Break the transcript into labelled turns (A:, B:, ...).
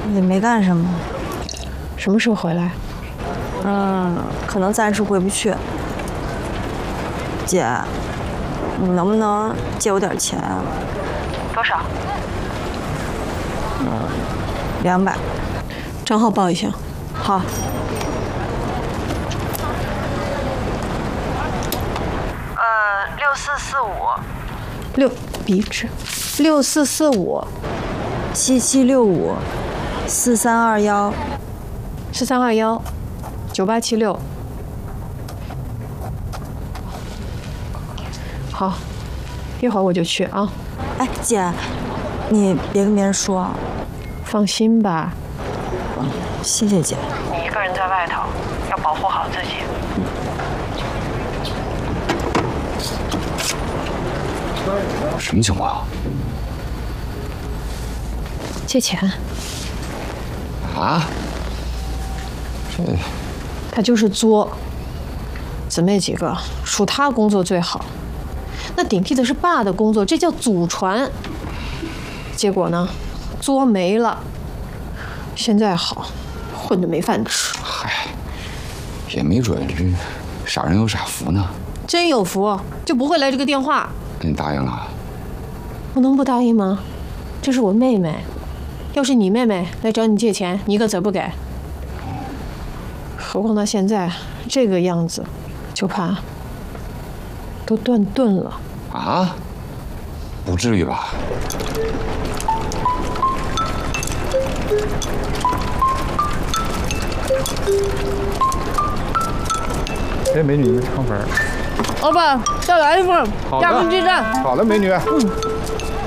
A: 也没干什么。
B: 什么时候回来？
A: 可能暂时回不去。姐，你能不能借我点钱啊？
B: 多少
A: ？200。
B: 账号报一下。
A: 好。
B: 6445。笔纸。6445。
A: 7765。
B: 4321。9876。好，一会儿我就去啊。
A: 哎，姐，你别跟别人说。
B: 放心吧。
A: 谢谢姐。
B: 你一个人在外头，要保护好自己。
C: 什么情况啊？
B: 借钱。
C: 啊？
B: 他就是作。姊妹几个，属他工作最好。那顶替的是爸的工作，这叫祖传。结果呢，作没了。现在好，混得没饭吃。
C: 嗨，也没准这傻人有傻福呢。
B: 真有福，就不会来这个电话。
C: 那你答应了？
B: 我能不答应吗？这是我妹妹，要是你妹妹来找你借钱，你一个子不给。何况她现在这个样子，就怕都断顿了。
C: 啊？不至于吧？
D: 哎，美女，你们肠粉。
B: 老板，再来一份，加份鸡蛋。
D: 好了，美女。